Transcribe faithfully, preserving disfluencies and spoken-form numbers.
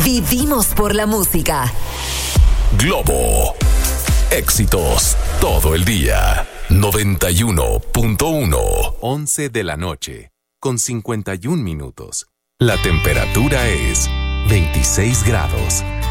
Vivimos por la música. Globo. Éxitos todo el día. noventa y uno punto uno. once de la noche, con cincuenta y un minutos. La temperatura es veintiséis grados.